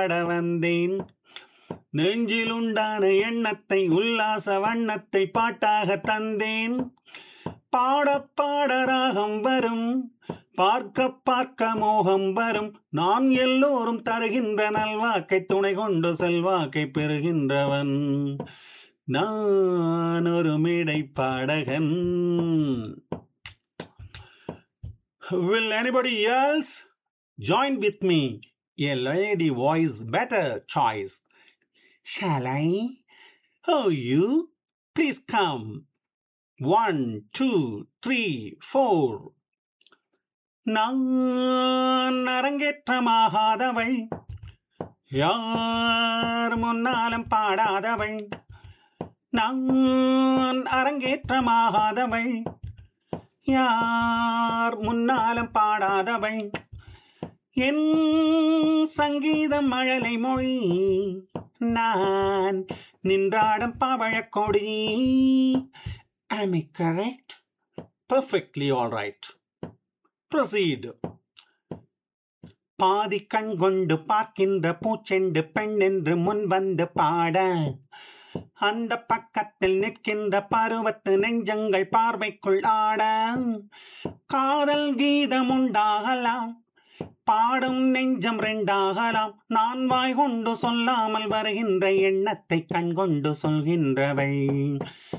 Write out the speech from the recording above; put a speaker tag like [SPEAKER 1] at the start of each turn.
[SPEAKER 1] பாட வந்தேன். நெஞ்சில் உண்டான எண்ணத்தை உல்லாச வண்ணத்தை பாட்டாக தந்தேன். பாட பாட ராகம் வரும், பார்க்க பார்க்க மோகம் வரும். நான் எல்லோரும் தருகின்ற நல்வாக்கை துணை கொண்டு செல்வாக்கை பெறுகின்றவன். நான் ஒரு மேடை பாடகன். Will anybody else join with me? A lady voice better choice. Shall I? Oh, you? Please come. 1, 2, 3, 4. நான் அரங்கேற்றமாகாதவை, யார் முன்னாலும் பாடாதவை. நான் அரங்கேற்றமாகாதவை, யார் முன்னாலும் பாடாதவை. என் சங்கீதம் மழலை மொழி, நான் நின்றாடும் பவழக்கொடி. Am I correct? Perfectly all right. Proceed. பாதி கண் கொண்டு பார்க்கின்ற பூச்செண்டு பெண் என்று முன் வந்து பாட, அந்த பக்கத்தில் நிற்கின்ற பருவத்து நெஞ்சங்கள் பார்வைக்குள் ஆட. காதல் கீதம் உண்டாகலாம், பாடும் நெஞ்சம் ரெண்டாகலாம். நான் வாய் கொண்டு சொல்லாமல் வருகின்ற எண்ணத்தை கண் கொண்டு சொல்கின்றவை.